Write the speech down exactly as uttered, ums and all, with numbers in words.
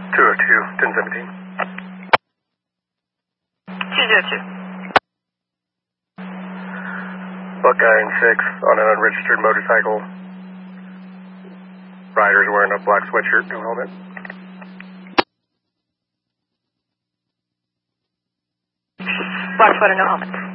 two oh two, ten seventeen. two oh two. Buckeye and six on an unregistered motorcycle. Rider's wearing a black sweatshirt, no helmet. Black sweater, no helmet.